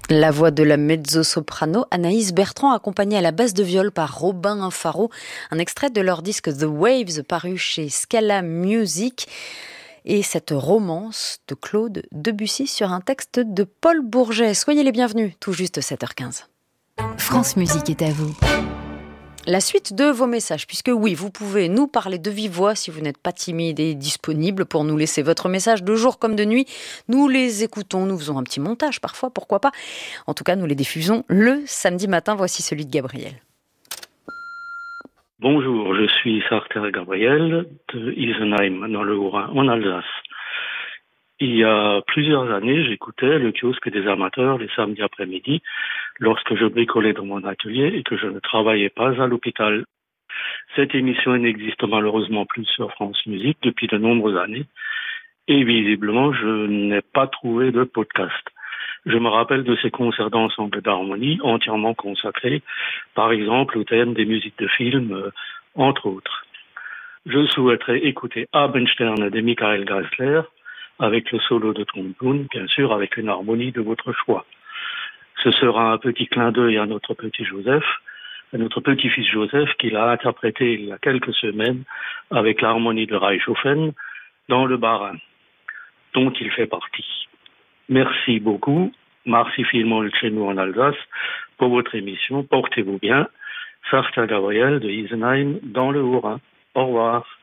La voix de la mezzo-soprano Anaïs Bertrand, accompagnée à la basse de viol par Robin Faro. Un extrait de leur disque The Waves, paru chez Scala Music. Et cette romance de Claude Debussy sur un texte de Paul Bourget. Soyez les bienvenus, tout juste 7h15. France Musique est à vous. La suite de vos messages, puisque oui, vous pouvez nous parler de vive voix si vous n'êtes pas timide et disponible pour nous laisser votre message de jour comme de nuit. Nous les écoutons, nous faisons un petit montage parfois, pourquoi pas. En tout cas, nous les diffusons le samedi matin. Voici celui de Gabriel. Bonjour, je suis Sarter Gabriel de Isenheim, dans le Haut-Rhin, en Alsace. Il y a plusieurs années, j'écoutais le kiosque des amateurs les samedis après-midi lorsque je bricolais dans mon atelier et que je ne travaillais pas à l'hôpital. Cette émission n'existe malheureusement plus sur France Musique depuis de nombreuses années et visiblement je n'ai pas trouvé de podcast. Je me rappelle de ces concerts d'ensemble d'harmonie entièrement consacrés, par exemple au thème des musiques de films, entre autres. Je souhaiterais écouter Abendsterne de Michael Grassler, avec le solo de trombone, bien sûr, avec une harmonie de votre choix. Ce sera un petit clin d'œil à notre petit Joseph, à notre petit-fils Joseph, qu'il a interprété il y a quelques semaines avec l'harmonie de Reichhofen dans le Bas-Rhin, dont il fait partie. Merci beaucoup, merci Filmol chez nous en Alsace, pour votre émission. Portez-vous bien. Sartre Gabriel de Isenheim dans le Haut-Rhin. Au revoir.